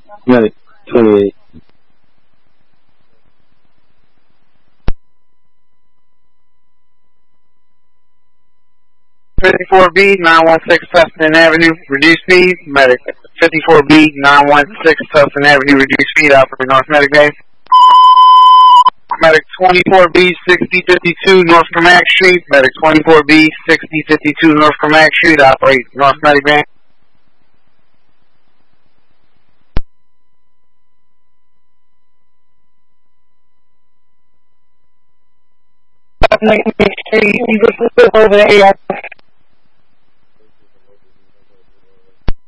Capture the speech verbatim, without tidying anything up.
Medic twenty-eight. fifty-four B, nine one six Tustin Avenue, reduced speed, medic. fifty-four B, nine one six Tustin Avenue, reduced speed, operate North Medic Bay. Medic twenty-four B, sixty fifty-two North Carmack Street, medic twenty-four B, sixty fifty-two North Carmack Street, operate North Medic Bay. Street, over the A R